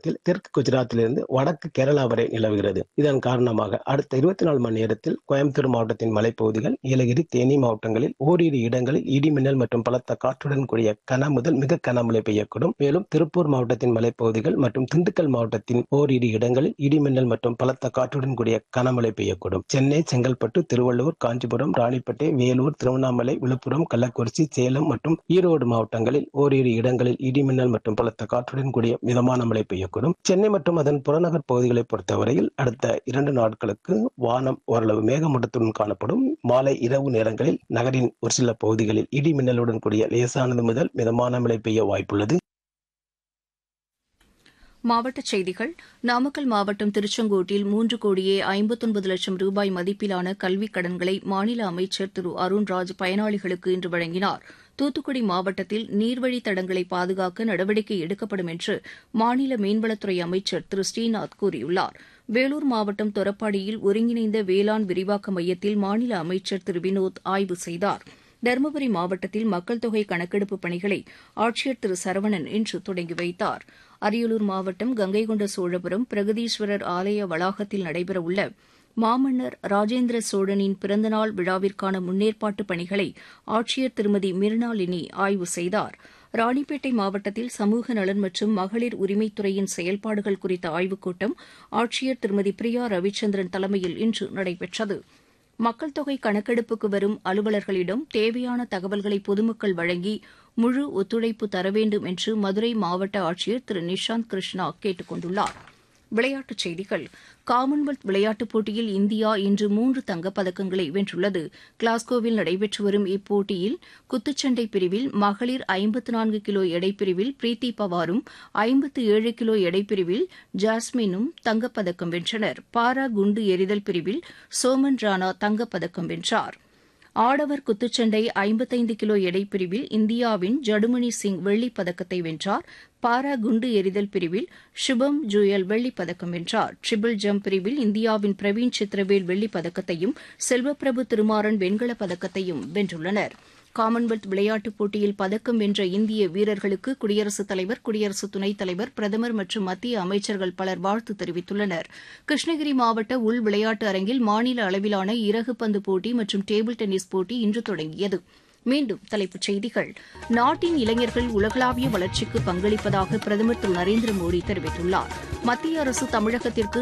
நேரத்தில் தெற்கு குஜராத்திலிருந்து வடக்கு கேரளா வரை நிலவுகிறது. இதன் காரணமாக அடுத்த 24 மணி நேரத்தில் கோயம்புத்தூர் மாவட்டத்தின் மலைப்பகுதிகள், நீலகிரி, தேனி மாவட்டங்களில் ஓரிரு இடங்களில் இடிமின்னல் மற்றும் பலத்த காற்றுடன் கூடிய கன முதல் மிக கனமழை பெய்யக்கூடும். மேலும் திருப்பூர் மாவட்டத்தின் மலைப்பகுதிகள் மற்றும் திண்டுக்கல் மாவட்டத்தின் ஓரிரு இடங்களில் இடிமின்னல் மற்றும் பலத்த காற்றுடன் கூடிய கனமழை பெய்யக்கூடும். சென்னை, செங்கல்பட்டு, திருவள்ளூர், காஞ்சிபுரம், ராணிப்பேட்டை, வேலூர், திருவண்ணாமலை, விழுப்புரம், கள்ளக்குறிச்சி, சேலம் மற்றும் ஈரோடு மாவட்டங்களில் ஓரிரு இடங்களில் இடிமின்னல் மற்றும் பலத்த காற்றுடன் கூடிய மிதமான மழை பெய்யக்கூடும். சென்னை மற்றும் அதன் புறநகர் பகுதிகளை பொறுத்தவரையில் அடுத்த 2 நாட்களுக்கு வானம் ஓரளவு மேகமூட்டத்துடன் காணப்படும். மாலை இரவு நேரங்களில் நகரின் ஒரு சில பகுதிகளில் இடிமின்னலுடன் கூடிய லேசானது முதல் மிதமான மழை பெய்ய வாய்ப்புள்ளது. மாவட்டச் செய்திகள். நாமக்கல் மாவட்டம் திருச்செங்கோட்டில் 3,59,00,000 ரூபாய் மதிப்பிலான கல்விக் கடன்களை மாநில அமைச்சர் திரு அருண்ராஜ் பயனாளிகளுக்கு இன்று வழங்கினார். தூத்துக்குடி மாவட்டத்தில் நீர்வழித் தடங்களை பாதுகாக்க நடவடிக்கை எடுக்கப்படும் என்று மாநில மீன்வளத்துறை அமைச்சர் திரு ஸ்ரீநாத் கூறியுள்ளார். வேலூர் மாவட்டம் தொரப்பாடியில் ஒருங்கிணைந்த வேளாண் விரிவாக்க மையத்தில் மாநில அமைச்சர் திரு வினோத் ஆய்வு செய்தார். தருமபுரி மாவட்டத்தில் மக்கள் தொகை கணக்கெடுப்பு பணிகளை ஆட்சியர் திரு சரவணன் இன்று தொடங்கி வைத்தார். அரியலூர் மாவட்டம் கங்கைகொண்ட சோழபுரம் பிரகதீஸ்வரர் ஆலய வளாகத்தில் நடைபெறவுள்ள மாமன்னர் ராஜேந்திர சோழனின் பிறந்தநாள் விழாவிற்கான முன்னேற்பாட்டு பணிகளை ஆட்சியர் திருமதி மிர்னாலினி ஆய்வு செய்தார். ராணிப்பேட்டை மாவட்டத்தில் சமூக நலன் மற்றும் மகளிர் உரிமைத்துறையின் செயல்பாடுகள் குறித்த ஆய்வுக் கூட்டம் ஆட்சியர் திருமதி பிரியா ரவிச்சந்திரன் தலைமையில் இன்று நடைபெற்றது. மக்கள் தொகை கணக்கெடுப்புக்கு வரும் அலுவலர்களிடம் தேவையான தகவல்களை பொதுமக்கள் வழங்கி முழு ஒத்துழைப்பு தர வேண்டும் என்று மதுரை மாவட்ட ஆட்சியர் திரு நிஷாந்த் கிருஷ்ணா கேட்டுக் கொண்டுள்ளார். விளையாட்டுச் செய்திகள். காமன்வெல்த் விளையாட்டுப் போட்டியில் இந்தியா இன்று 3 தங்கப்பதக்கங்களை வென்றுள்ளது. கிளாஸ்கோவில் நடைபெற்று வரும் இப்போட்டியில் குத்துச்சண்டை பிரிவில் மகளிர் 54 கிலோ எடைப்பிரிவில் பிரீத்தி பவாரும் 57 கிலோ எடைப்பிரிவில் ஜாஸ்மினும் தங்கப்பதக்கம் வென்றனர். பாரா குண்டு எறிதல் பிரிவில் சோமன் ராணா தங்கப்பதக்கம் வென்றார். ஆடவர் குத்துச்சண்டை 55 கிலோ எடைப்பிரிவில் இந்தியாவின் ஜடுமணி சிங் வெள்ளிப் பதக்கத்தை வென்றார். பாரா குண்டு எறிதல் பிரிவில் சுபம் ஜுயல் வெள்ளிப் பதக்கம் வென்றார். ட்ரிபிள் ஜம்ப் பிரிவில் இந்தியாவின் பிரவீன் சித்திரவேல் வெள்ளிப் பதக்கத்தையும் செல்வப்பிரபு திருமாறன் வெண்கலப் பதக்கத்தையும் வென்றுள்ளனர். காமன்வெல்த் விளையாட்டுப் போட்டியில் பதக்கம் வென்ற இந்திய வீரர்களுக்கு குடியரசுத் தலைவர், குடியரசு துணைத் தலைவர், பிரதமர் மற்றும் மத்திய அமைச்சர்கள் பலர் வாழ்த்து தெரிவித்துள்ளனர். கிருஷ்ணகிரி மாவட்ட உள் விளையாட்டு அரங்கில் மாநில அளவிலான இறகுப்பந்து போட்டி மற்றும் டேபிள் டென்னிஸ் போட்டி இன்று தொடங்கியது. மீண்டும் தலைப்புச் செய்திகள். நாட்டின் இளைஞர்கள் உலகளாவிய வளர்ச்சிக்கு பங்களிப்பதாக பிரதமர் திரு நரேந்திர மோடி தெரிவித்துள்ளார். மத்திய அரசு தமிழகத்திற்கு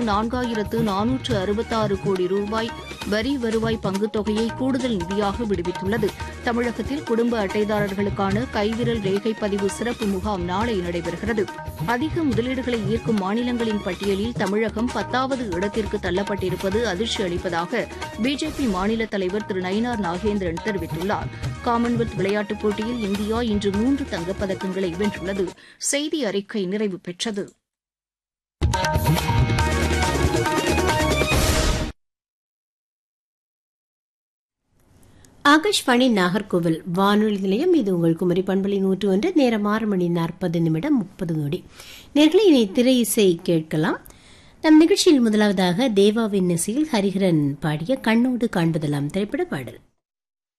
4,466 கோடி ரூபாய் வரி வருவாய் பங்குத் தொகையை கூடுதல் நிதியாக விடுவித்துள்ளது. தமிழகத்தில் குடும்ப அட்டைதாரர்களுக்கான கைவிரல் ரேகை பதிவு சிறப்பு முகாம் நாளை நடைபெறுகிறது. அதிக முதலீடுகளை ஈர்க்கும் மாநிலங்களின் பட்டியலில் தமிழகம் 10வது இடத்திற்கு தள்ளப்பட்டிருப்பது அதிர்ச்சி அளிப்பதாக பிஜேபி மாநில தலைவர் திரு நயினார் நாகேந்திரன் தெரிவித்துள்ளார். காமன்வெல்த் விளையாட்டுப் போட்டியில் இந்தியா இன்று 3 தங்கப்பதக்கங்களை வென்றுள்ளது. செய்தி அறிக்கை நிறைவு பெற்றது. ஆகாஷ்வாணி நாகர்கோவில் வானொலி நிலையம். இது உங்கள் குமரி பண்பலை 101. நேரம் 6:40 நேர்களை இனி திரை இசை கேட்கலாம். நம் நிகழ்ச்சியில் முதலாவதாக தேவாவின் இசையில் ஹரிஹரன் பாடிய கண்ணோடு காண்பதெல்லாம் திரைப்பட பாடல்.